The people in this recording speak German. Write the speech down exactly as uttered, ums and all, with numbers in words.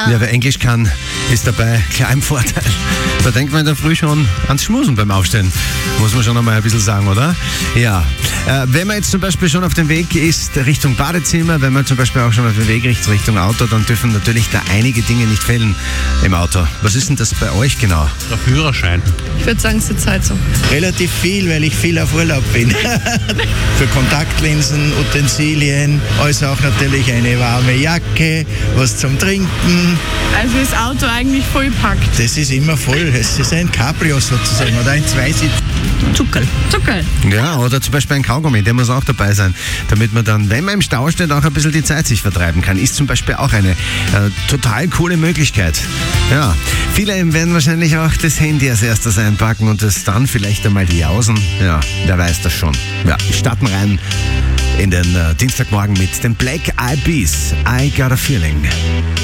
Ja, wer Englisch kann, ist dabei klar im Vorteil. Da denkt man in der Früh schon ans Schmusen beim Aufstehen. Muss man schon einmal ein bisschen sagen, oder? Ja. Äh, wenn man jetzt zum Beispiel schon auf dem Weg ist Richtung Badezimmer, wenn man zum Beispiel auch schon auf dem Weg ist Richtung Auto, dann dürfen natürlich da einige Dinge nicht fehlen im Auto. Was ist denn das bei euch genau? Der Führerschein. Ich würde sagen, Sitzheizung. Relativ viel, weil ich viel auf Urlaub bin. Für Kontaktlinsen, Utensilien, also auch natürlich eine warme Jacke, was zum Trinken. Also das Auto eigentlich vollpackt. Das ist immer voll. Es ist ein Cabrio sozusagen oder ein Zweisitz. Zuckerl. Zuckerl. Ja, oder zum Beispiel ein Kaugummi, der muss auch dabei sein, damit man dann, wenn man im Stau steht, auch ein bisschen die Zeit sich vertreiben kann. Ist zum Beispiel auch eine äh, total coole Möglichkeit. Ja, viele werden wahrscheinlich auch das Handy als erstes einpacken und das dann vielleicht einmal die Jausen. Ja, wer weiß das schon. Ja, wir starten rein in den äh, Dienstagmorgen mit den Black Eyed Peas. I Got a Feeling.